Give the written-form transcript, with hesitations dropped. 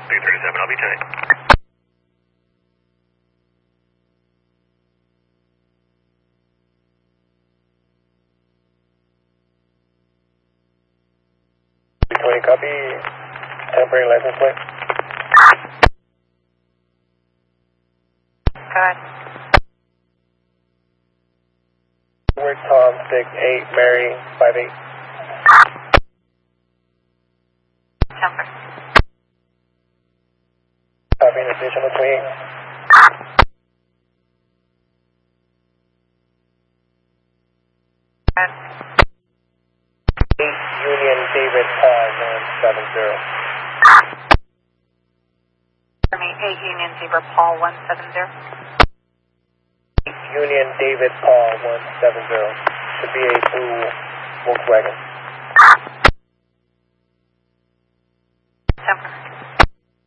337, I'll be tight. Copy. Temporary license plate. Good. We're Tom 68, Mary 58. Temper. Copy an additional 28. Good. 8 Union David Paul 170. For me, 8 Union Zebra Paul 170. 8 Union David Paul 170. Should be a blue Volkswagen. Temper.